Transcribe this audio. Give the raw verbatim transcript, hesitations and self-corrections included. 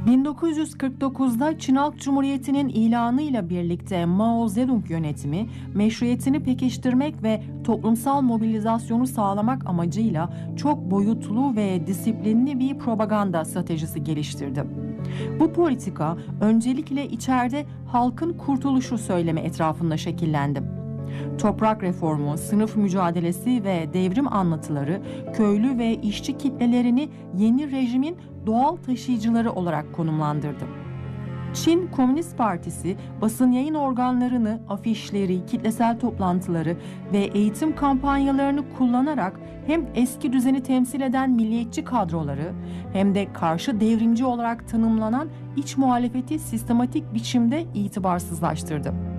bin dokuz yüz kırk dokuzda Çin Halk Cumhuriyeti'nin ilanıyla birlikte Mao Zedong yönetimi meşruiyetini pekiştirmek ve toplumsal mobilizasyonu sağlamak amacıyla çok boyutlu ve disiplinli bir propaganda stratejisi geliştirdi. Bu politika öncelikle içeride halkın kurtuluşu söylemi etrafında şekillendi. Toprak reformu, sınıf mücadelesi ve devrim anlatıları köylü ve işçi kitlelerini yeni rejimin doğal taşıyıcıları olarak konumlandırdı. Çin Komünist Partisi basın yayın organlarını, afişleri, kitlesel toplantıları ve eğitim kampanyalarını kullanarak hem eski düzeni temsil eden milliyetçi kadroları hem de karşı devrimci olarak tanımlanan iç muhalefeti sistematik biçimde itibarsızlaştırdı.